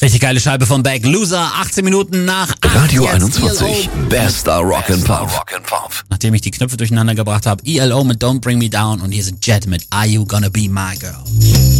Richtig geile Scheibe von Beck. Loser, 18 Minuten nach 8. Radio Jetzt 21, ELO. bester Rock'n'Pop. Nachdem ich die Knöpfe durcheinander gebracht habe, ELO mit Don't Bring Me Down und hier sind Jet mit Are You Gonna Be My Girl.